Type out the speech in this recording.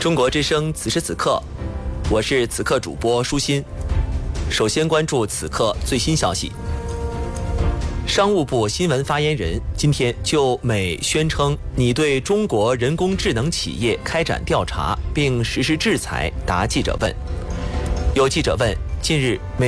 中国之声此时此刻，我是此刻主播舒心。首先关注此刻最新消息。商务部新闻发言人今天就美宣称拟对中国人工智能企业开展调查并实施制裁答记者问。有记者问，近日美